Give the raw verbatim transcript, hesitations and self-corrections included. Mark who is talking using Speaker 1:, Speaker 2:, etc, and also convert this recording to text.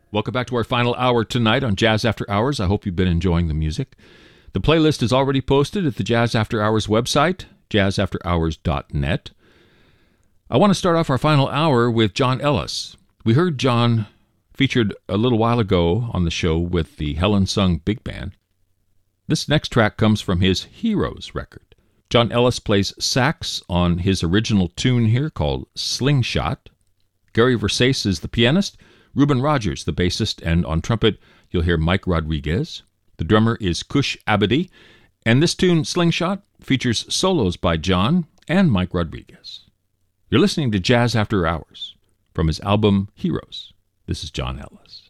Speaker 1: Welcome back to our final hour tonight on Jazz After Hours. I hope you've been enjoying the music. The playlist is already posted at the Jazz After Hours website, jazz after hours dot net. I want to start off our final hour with John Ellis. We heard John featured a little while ago on the show with the Helen Sung Big Band. This next track comes from his Heroes record. John Ellis plays sax on his original tune here called Slingshot. Gary Versace is the pianist, Reuben Rogers the bassist, and on trumpet you'll hear Mike Rodriguez. The drummer is Kush Abadi, and this tune, Slingshot, features solos by John and Mike Rodriguez. You're listening to Jazz After Hours from his album Heroes. This is John Ellis.